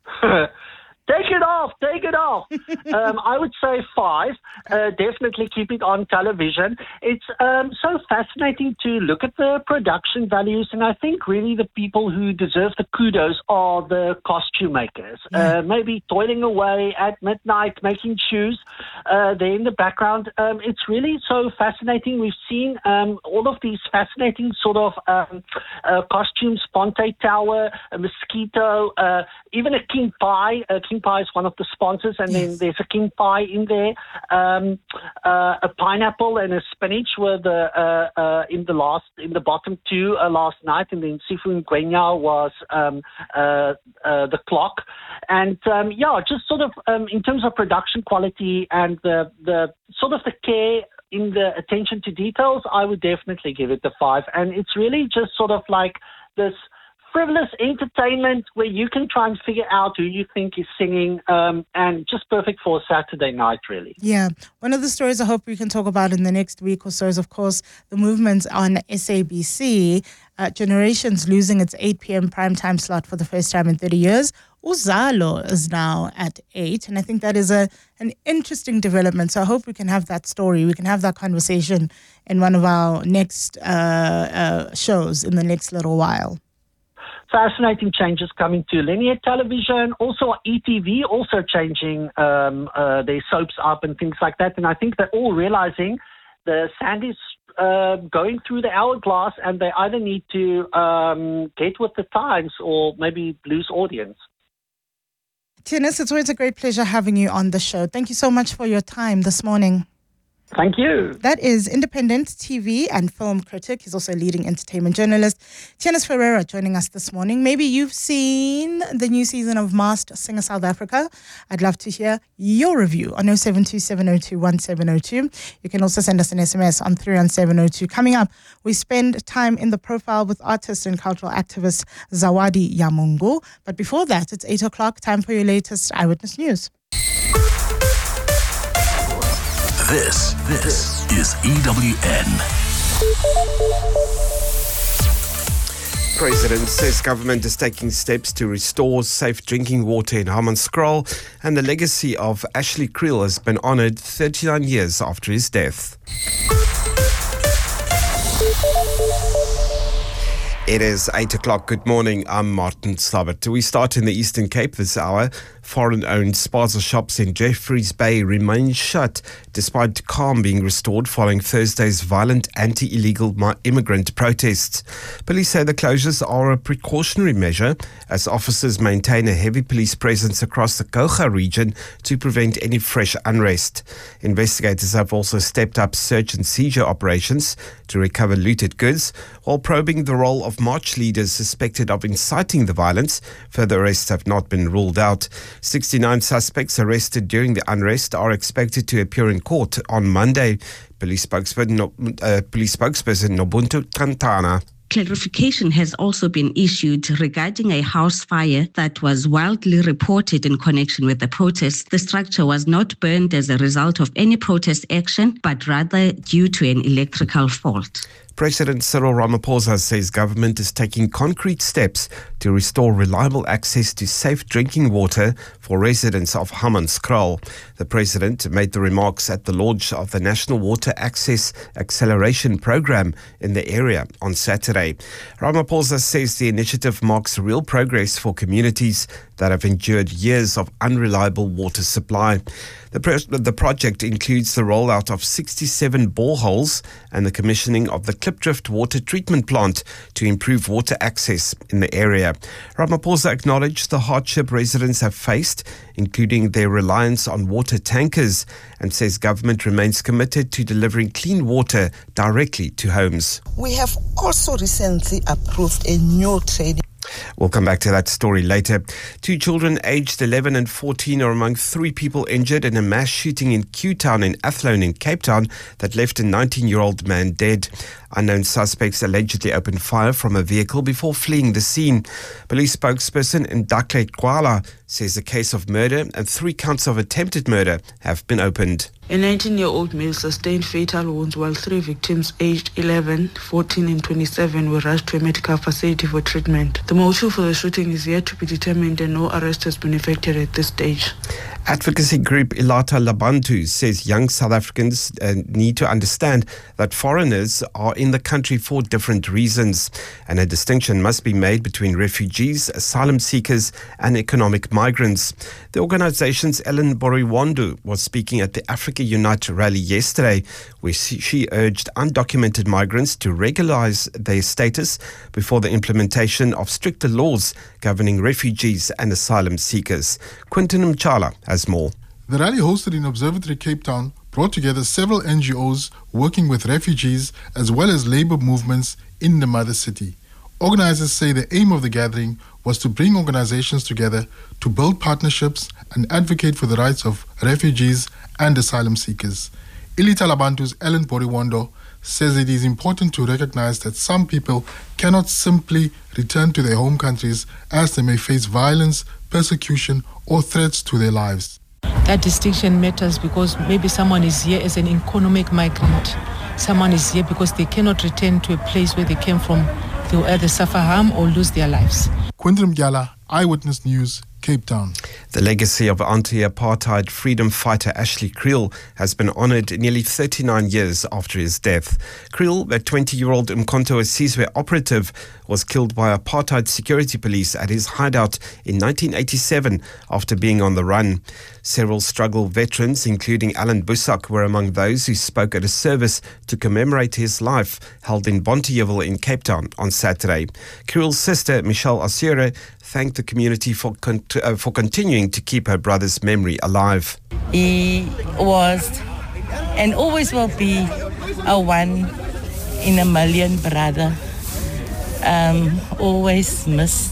Take it off, take it off. um, I would say five. Uh, definitely keep it on television. It's um, so fascinating to look at the production values, and I think really the people who deserve the kudos are the costume makers. Yeah. Uh, maybe toiling away at midnight making shoes uh, there in the background. Um, it's really so fascinating. We've seen um, all of these fascinating sort of um, uh, costumes, Ponte Tower, a mosquito, uh, even a king pie. A king pie is one of the sponsors, and yes. then there's a king pie in there. Um, uh, a pineapple and a spinach were the uh, uh, in the last in the bottom two uh, last night, and then Sifu Ngwenya was um, uh, uh, the clock. And um, yeah, just sort of um, in terms of production quality and the the sort of the care in the attention to details, I would definitely give it the five. And it's really just sort of like this frivolous entertainment where you can try and figure out who you think is singing, um, and just perfect for a Saturday night, really. Yeah. One of the stories I hope we can talk about in the next week or so is, of course, the movements on S A B C. Uh, Generations losing its eight p.m. primetime slot for the first time in thirty years. Uzalo is now at eight, and I think that is a an interesting development. So I hope we can have that story. We can have that conversation in one of our next uh, uh, shows in the next little while. Fascinating changes coming to linear television. Also, E T V also changing um, uh, their soaps up and things like that. And I think they're all realizing the sand is uh, going through the hourglass, and they either need to um, get with the times or maybe lose audience. Tinus, it's always a great pleasure having you on the show. Thank you so much for your time this morning. Thank you. That is independent T V and film critic. He's also a leading entertainment journalist. Tianis Ferreira joining us this morning. Maybe you've seen the new season of Masked Singer South Africa. I'd love to hear your review on oh seven two, seven oh two, one seven oh two. You can also send us an S M S on three one seven oh two. Coming up, we spend time in the profile with artist and cultural activist Zawadi Yamungu. But before that, it's eight o'clock. Time for your latest Eyewitness News. This, this is E W N. President says government is taking steps to restore safe drinking water in Hammanskraal, and the legacy of Ashley Kriel has been honoured thirty-nine years after his death. It is eight o'clock. Good morning. I'm Martin Slabbert. We start in the Eastern Cape this hour. Foreign-owned spaza shops in Jeffreys Bay remain shut despite calm being restored following Thursday's violent anti-illegal immigrant protests. Police say the closures are a precautionary measure as officers maintain a heavy police presence across the Kouga region to prevent any fresh unrest. Investigators have also stepped up search and seizure operations to recover looted goods, while probing the role of march leaders suspected of inciting the violence. Further arrests have not been ruled out. sixty-nine suspects arrested during the unrest are expected to appear in court on Monday. Police spokesperson, uh, police spokesperson Nobuntu Kantana. Clarification has also been issued regarding a house fire that was widely reported in connection with the protests. The structure was not burned as a result of any protest action, but rather due to an electrical fault. President Cyril Ramaphosa says government is taking concrete steps to restore reliable access to safe drinking water for residents of Hammanskraal. The president made the remarks at the launch of the National Water Access Acceleration Program in the area on Saturday. Ramaphosa says the initiative marks real progress for communities that have endured years of unreliable water supply. The, pro- the project includes the rollout of sixty-seven boreholes and the commissioning of the Klipdrift water treatment plant to improve water access in the area. Ramaphosa acknowledged the hardship residents have faced, including their reliance on water tankers, and says government remains committed to delivering clean water directly to homes. We have also recently approved a new training. We'll come back to that story later. Two children aged eleven and fourteen are among three people injured in a mass shooting in Q-Town in Athlone in Cape Town that left a nineteen-year-old man dead. Unknown suspects allegedly opened fire from a vehicle before fleeing the scene. Police spokesperson Ndakle Kwala says a case of murder and three counts of attempted murder have been opened. A nineteen-year-old male sustained fatal wounds while three victims aged eleven, fourteen and twenty-seven were rushed to a medical facility for treatment. The motive for the shooting is yet to be determined and no arrest has been effected at this stage. Advocacy group Ilata Labantu says young South Africans uh, need to understand that foreigners are in the country for different reasons, and a distinction must be made between refugees, asylum seekers and economic migrants. The organization's Ellen Boriwondo was speaking at the Africa Unite rally yesterday, where she urged undocumented migrants to regularize their status before the implementation of stricter laws governing refugees and asylum seekers. Quinton Mchala has more. The rally, hosted in Observatory Cape Town, brought together several N G Os working with refugees as well as labour movements in the mother city. Organisers say the aim of the gathering was to bring organisations together to build partnerships and advocate for the rights of refugees and asylum seekers. Ilita Labantu's Ellen Boriwondo says it is important to recognise that some people cannot simply return to their home countries as they may face violence, persecution or threats to their lives. That distinction matters because maybe someone is here as an economic migrant. Someone is here because they cannot return to a place where they came from. They will either suffer harm or lose their lives. Quinton Mgyala, Eyewitness News, Cape Town. The legacy of anti-apartheid freedom fighter Ashley Kriel has been honoured nearly thirty-nine years after his death. Kriel, a twenty-year-old Umkhonto Sizwe operative, was killed by apartheid security police at his hideout in nineteen eighty-seven after being on the run. Several struggle veterans, including Alan Busak, were among those who spoke at a service to commemorate his life held in Bonteheuwel in Cape Town on Saturday. Kriel's sister, Michelle Asire, thanked the community for con- uh, for continuing to keep her brother's memory alive. He was and always will be a one in a million brother. Um, always missed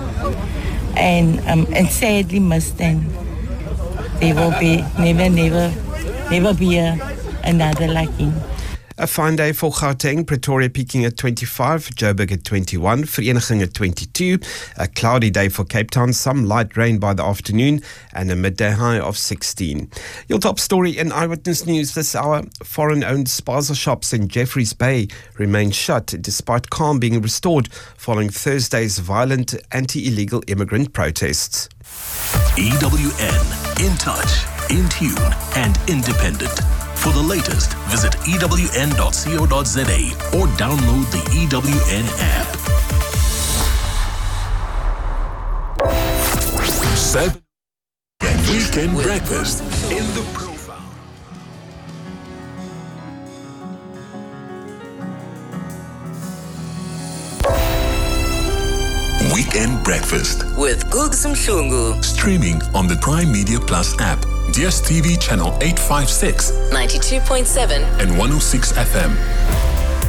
and um, and sadly missed, and there will be never, never, never be a, another like him. A fine day for Gauteng, Pretoria peaking at twenty-five, Joburg at twenty-one, Vereeniging at twenty-two. A cloudy day for Cape Town, some light rain by the afternoon, and a midday high of sixteen. Your top story in Eyewitness News this hour: foreign-owned spaza shops in Jeffreys Bay remain shut despite calm being restored following Thursday's violent anti-illegal immigrant protests. E W N, in touch, in tune, and independent. For the latest, visit E W N dot co dot za or download the E W N app. Seven Weekend Breakfast in the profile. Weekend Breakfast with Googs Mhlungu. Streaming on the Prime Media Plus app, D S T V channel eight fifty-six, ninety-two point seven and one oh six F M.